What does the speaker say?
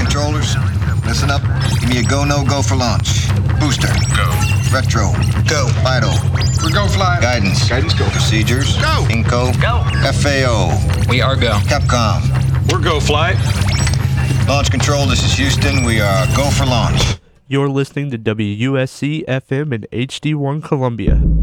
controllers, listen up. Give me a go, no go for launch. Booster. Go. Retro. Go. Vital. We're go fly. Guidance. Guidance go. Procedures. Go. Inco. Go. FAO. We are go. Capcom. We're go flight. Launch control, this is Houston. We are go for launch. You're listening to WUSC FM in HD1 Columbia.